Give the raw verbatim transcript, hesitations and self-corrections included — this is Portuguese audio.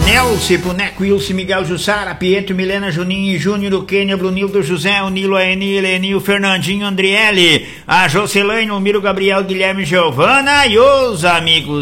Nelce, Boneco, Wilson, Miguel, Jussara, Pietro, Milena, Juninho, Júnior, Kênia, Brunildo, José, o Nilo, a Enil, Enil, Fernandinho, Andriele, a Jocelane, o Miro, Gabriel, Guilherme, Giovana e os amigos